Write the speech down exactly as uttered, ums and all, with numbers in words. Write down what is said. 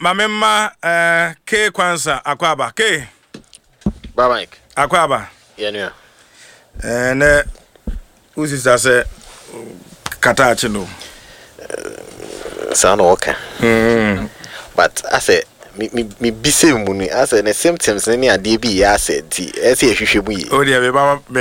mamemma eh K Kwanza akwaba K ba Mike akwaba ye no eh ne usisa se katachi no sa no okay mm but I say me me bise mu ni I say the symptoms ni ade bi ya say di e say ehwehwe mu yi o de be ba